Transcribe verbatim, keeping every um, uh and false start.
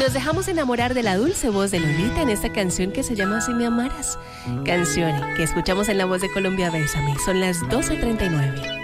nos dejamos enamorar de la dulce voz de Lolita en esta canción que se llama Si me amaras. Canción que escuchamos en la voz de Colombia Bésame. Son las doce treinta y nueve.